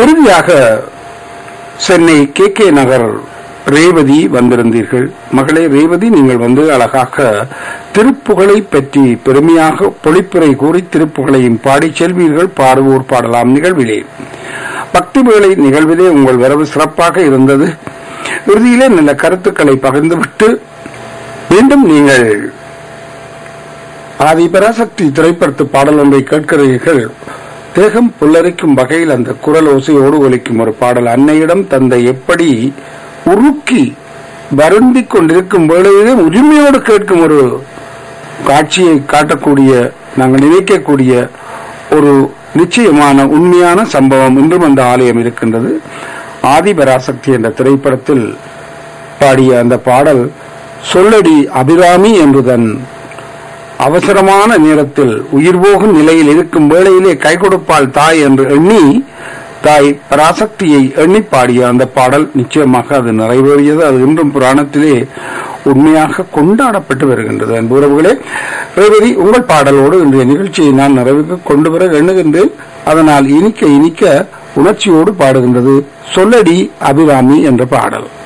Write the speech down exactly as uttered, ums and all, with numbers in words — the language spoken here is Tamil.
இறுதியாக சென்னை கே கே நகர் ரேவதி வந்திருந்தீர்கள். மகளே ரேவதி, நீங்கள் வந்து அழகாக திருப்புகழை பற்றி பெருமையாக பொழிப்புரை கூறி திருப்புகழையும் பாடி செல்வீர்கள். பாடுவோர் பாடலாம் நிகழ்விலே, பக்தி வேளை நிகழ்விலே உங்கள் வரவு சிறப்பாக இருந்தது. இறுதியிலே நல்ல கருத்துக்களை பகிர்ந்துவிட்டு மீண்டும் நீங்கள் ஆதி பராசக்தி திரைப்படத்து பாடல் ஒன்றை கேட்கிறீர்கள். தேகம் புல்லரிக்கும் வகையில் அந்த குரல் ஓசையோடு ஒலிக்கும் ஒரு பாடல். அன்னையிடம் தந்தை எப்படி உருக்கி வருந்திக் கொண்டிருக்கும் வேளையிலே உரிமையோடு கேட்கும் ஒரு காட்சியை காட்டக்கூடிய, நாங்கள் நினைக்கக்கூடிய ஒரு நிச்சயமான உண்மையான சம்பவம் இன்றும் அந்த ஆலயம் இருக்கின்றது. ஆதிபராசக்தி என்ற திரைப்படத்தில் பாடிய அந்த பாடல் சொல்லடி அபிராமி என்றுதன் அவசரமான நேரத்தில் உயிர் போகும் நிலையில் இருக்கும் வேளையிலே கை கொடுப்பாள் தாய் என்று எண்ணி தாய் பராசக்தியை எண்ணி பாடிய அந்த பாடல் நிச்சயமாக அது நிறைவேறியது. அது இன்றும் புராணத்திலே உண்மையாக கொண்டாடப்பட்டு வருகின்றது. அன்பு உறவுகளே, ரேவதி, உங்கள் பாடலோடு இன்றைய நிகழ்ச்சியை நான் நிறைவுக்கு கொண்டு வர எண்ணுகின்றேன். அதனால் இனிக்க இனிக்க உணர்ச்சியோடு பாடுகின்றது சொல்லடி அபிராமி என்ற பாடல்.